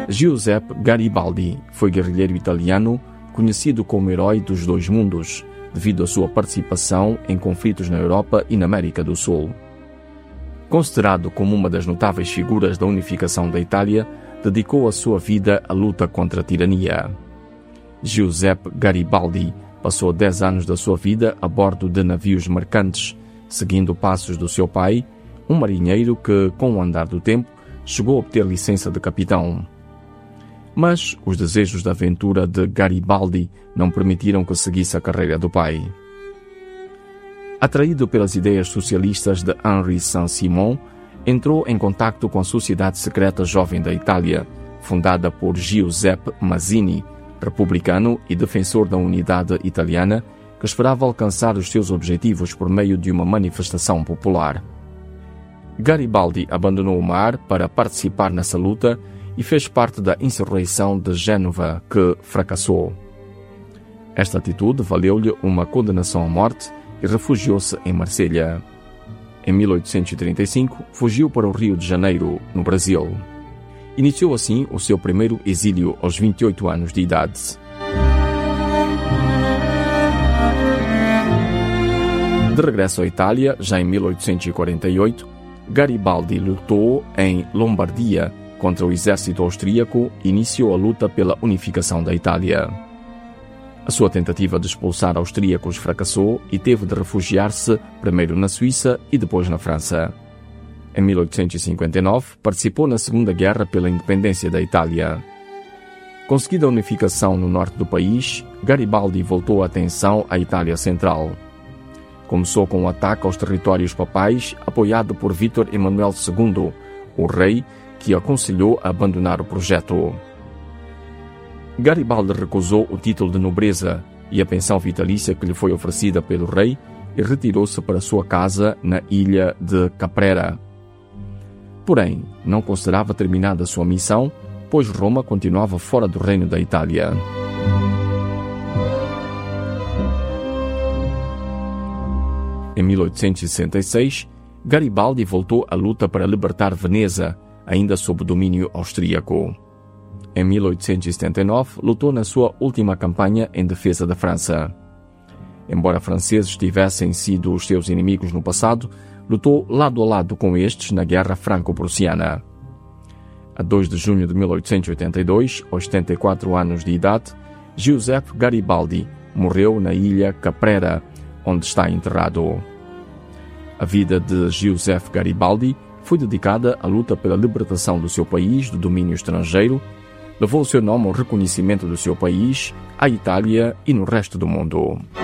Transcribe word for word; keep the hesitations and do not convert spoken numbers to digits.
Giuseppe Garibaldi foi guerrilheiro italiano conhecido como herói dos dois mundos, devido à sua participação em conflitos na Europa e na América do Sul. Considerado como uma das notáveis figuras da unificação da Itália, dedicou a sua vida à luta contra a tirania. Giuseppe Garibaldi passou dez anos da sua vida a bordo de navios mercantes, seguindo passos do seu pai, um marinheiro que, com o andar do tempo, chegou a obter licença de capitão. Mas os desejos de aventura de Garibaldi não permitiram que seguisse a carreira do pai. Atraído pelas ideias socialistas de Henri Saint-Simon, entrou em contacto com a Sociedade Secreta Jovem da Itália, fundada por Giuseppe Mazzini, republicano e defensor da unidade italiana, que esperava alcançar os seus objetivos por meio de uma manifestação popular. Garibaldi abandonou o mar para participar nessa luta e fez parte da insurreição de Gênova, que fracassou. Esta atitude valeu-lhe uma condenação à morte e refugiou-se em Marselha. Em mil oitocentos e trinta e cinco, fugiu para o Rio de Janeiro, no Brasil. Iniciou assim o seu primeiro exílio aos vinte e oito anos de idade. De regresso à Itália, já em mil oitocentos e quarenta e oito, Garibaldi lutou em Lombardia contra o exército austríaco e iniciou a luta pela unificação da Itália. A sua tentativa de expulsar austríacos fracassou e teve de refugiar-se primeiro na Suíça e depois na França. Em mil oitocentos e cinquenta e nove, participou na Segunda Guerra pela Independência da Itália. Conseguida a unificação no norte do país, Garibaldi voltou a atenção à Itália Central. Começou com um ataque aos territórios papais, apoiado por Vítor Emanuel segundo, o rei, que aconselhou a abandonar o projeto. Garibaldi recusou o título de nobreza e a pensão vitalícia que lhe foi oferecida pelo rei e retirou-se para sua casa na ilha de Caprera. Porém, não considerava terminada sua missão, pois Roma continuava fora do reino da Itália. Em mil oitocentos e sessenta e seis, Garibaldi voltou à luta para libertar Veneza, ainda sob domínio austríaco. Em mil oitocentos e setenta e nove, lutou na sua última campanha em defesa da França. Embora franceses tivessem sido os seus inimigos no passado, lutou lado a lado com estes na Guerra Franco-Prussiana. A dois de junho de mil oitocentos e oitenta e dois, aos setenta e quatro anos de idade, Giuseppe Garibaldi morreu na ilha Caprera, onde está enterrado. A vida de Giuseppe Garibaldi foi dedicada à luta pela libertação do seu país do domínio estrangeiro, levou o seu nome ao reconhecimento do seu país, à Itália e no resto do mundo.